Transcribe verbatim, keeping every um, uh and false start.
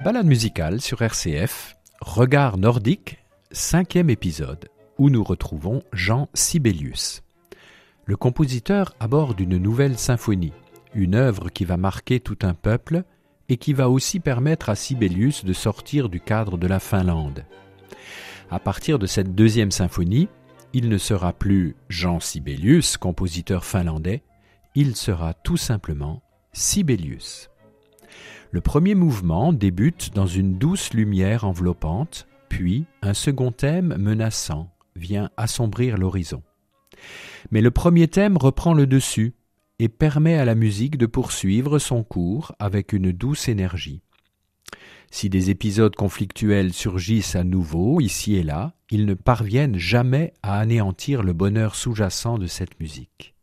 Balade musicale sur R C F, Regard nordique, cinquième épisode, où nous retrouvons Jean Sibelius. Le compositeur aborde une nouvelle symphonie, une œuvre qui va marquer tout un peuple et qui va aussi permettre à Sibelius de sortir du cadre de la Finlande. À partir de cette deuxième symphonie, il ne sera plus Jean Sibelius, compositeur finlandais, il sera tout simplement Sibelius. Le premier mouvement débute dans une douce lumière enveloppante, puis un second thème menaçant vient assombrir l'horizon. Mais le premier thème reprend le dessus et permet à la musique de poursuivre son cours avec une douce énergie. Si des épisodes conflictuels surgissent à nouveau, ici et là, ils ne parviennent jamais à anéantir le bonheur sous-jacent de cette musique.